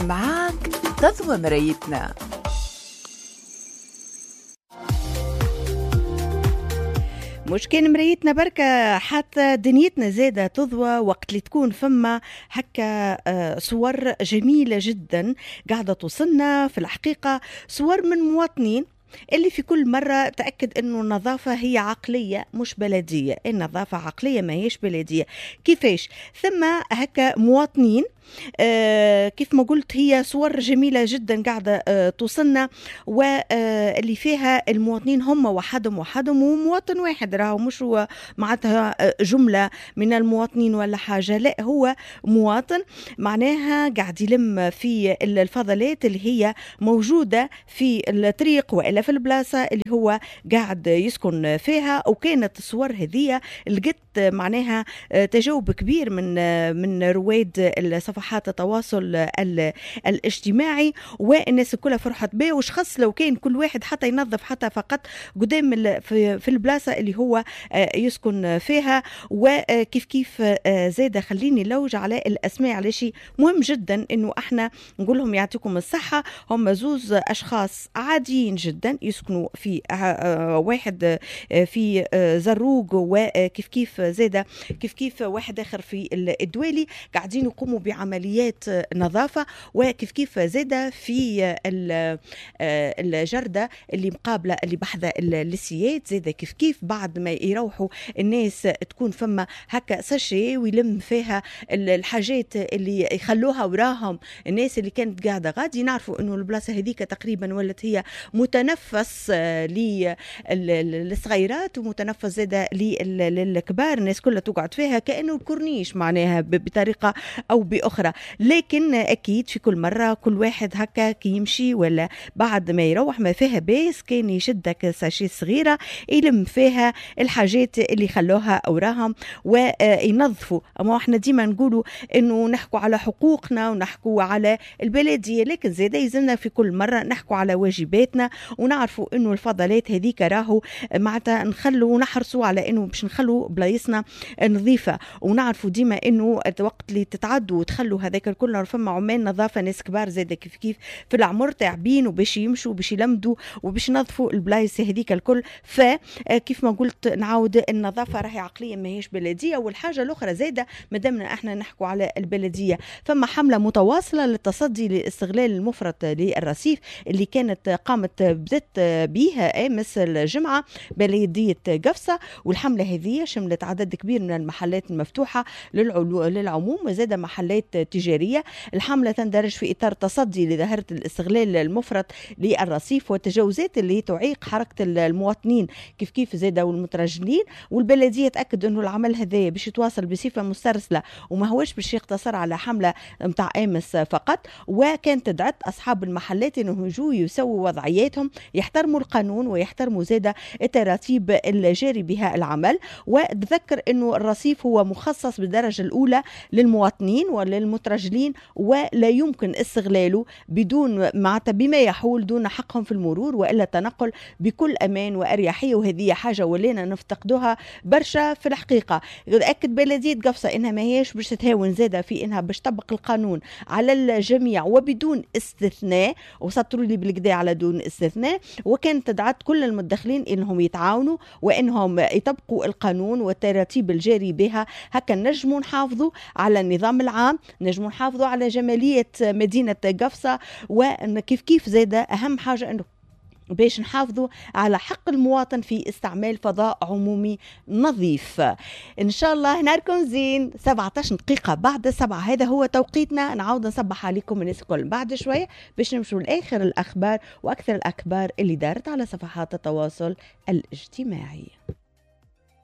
معاك تضوى مرايتنا. مش كان مرايتنا بركة، حتى دنيتنا زادة تضوى وقت اللي تكون فما هكا صور جميلة جدا قاعدة توصلنا. في الحقيقة صور من مواطنين اللي في كل مرة تأكد أنه النظافة هي عقلية مش بلدية، النظافة عقلية ما هيش بلدية. كيفاش؟ ثم هكا مواطنين كيف ما قلت هي صور جميلة جدا قاعدة توصلنا، واللي فيها المواطنين هم وحدهم ومواطن واحد، راهو مش هو معناتها جملة من المواطنين ولا حاجة، لا هو مواطن معناها قاعد يلم في الفضلات اللي هي موجودة في الطريق وإلا في البلاصة اللي هو قاعد يسكن فيها. وكانت الصور هذه لقيت معناها تجاوب كبير من رواد صفحات التواصل الاجتماعي، والناس كلها فرحت به. وش خص لو كان كل واحد حتى ينظف حتى فقط قدام في البلاصة اللي هو يسكن فيها. وكيف زاد خليني لوج على الأسماء على شيء مهم جدا إنه احنا نقولهم يعطيكم الصحة. هم زوز أشخاص عاديين جدا يسكنوا في واحد في زروق، وكيف زاد كيف واحد آخر في الدوالي قاعدين يقوموا بعمليات نظافة. وكيف زاد في الجردة اللي مقابلة اللي بحذا السيات زاد كيف بعد ما يروحوا الناس تكون فما هكا ساشي ويلم فيها الحاجات اللي يخلوها وراهم الناس اللي كانت قاعدة غادي. نعرفوا انه البلاصة هذيك تقريبا ولت هي متنفس للصغيرات ومتنفس زاد للكبار، الناس كلها تقعد فيها كأنه الكورنيش معناها بطريقة أو بأخرى. لكن أكيد في كل مرة كل واحد هكا كي يمشي ولا بعد ما يروح ما فيها بيس كان يشدك ساشي صغيرة يلم فيها الحاجات اللي خلوها أوراهم وينظفوا. أما احنا ديما نقولوا إنه نحكوا على حقوقنا ونحكوا على البلدية، لكن زاد يزلنا في كل مرة نحكوا على واجباتنا ونعرفوا إنه الفضلات هذيك راهو معناتها نخلوا ونحرصوا على إنه باش نخلوا بلايصنا نظيفة. ونعرفوا ديما إنه الوقت اللي تتعدوا وتخلوا هذاك الكل فما عمال نظافة ناس كبار زاد كيف في العمر تعبين وباش يمشوا وباش يلمدوا وباش ينظفوا البلايص هذيك الكل. فكيف ما قلت نعاود النظافة راهي عقلية ما هيش بلدية. والحاجة الأخرى زادة مدامنا احنا نحكوا على البلدية، فما حملة متواصلة للتصدي لاستغلال المفرط للرصيف اللي كانت بدت بيها امس الجمعة بلدية قفصة. والحملة هذه شملت عدد كبير من المحلات المفتوحة للعموم وزاد محلات تجارية. الحملة تندرج في إطار تصدي لظاهرة الاستغلال المفرط للرصيف والتجاوزات اللي تعيق حركة المواطنين كيف زاد والمترجلين. والبلدية تأكد أنه العمل هذا باش يتواصل بصفة مسترسلة وما هوش باش يقتصر على حملة متاع امس فقط. وكانت تدعت أصحاب المحلات أنهم يجوا يسووا وضعياتهم، يحترموا القانون ويحترموا زاد التراتيب الجاري بها العمل. وتذكر أنه الرصيف هو مخصص بالدرجة الأولى للمواطنين وللمترجلين ولا يمكن استغلاله بدون بما يحول دون حقهم في المرور وإلا التنقل بكل أمان وأريحية. وهذه حاجة ولينا نفتقدها برشا في الحقيقة. أكد بلدية قفصة إنها ما هيش باش تتهاون زادة في إنها باش تطبق القانون على الجميع وبدون استثناء، وسطروا لي بالكدا على دون استثناء. وكانت تدعت كل المتدخلين إنهم يتعاونوا وإنهم يطبقوا القانون والتراتيب الجاري بها. هكا نجموا نحافظوا على النظام العام، نجموا نحافظوا على جمالية مدينة قفصة. وكيف زاد أهم حاجة أنه باش نحافظوا على حق المواطن في استعمال فضاء عمومي نظيف. إن شاء الله نهاركم زين. 17 دقيقة بعد 7 هذا هو توقيتنا. نعاود نصبح عليكم الناس الكل بعد شوية باش نمشوا لآخر الأخبار وأكثر الأخبار اللي دارت على صفحات التواصل الاجتماعي.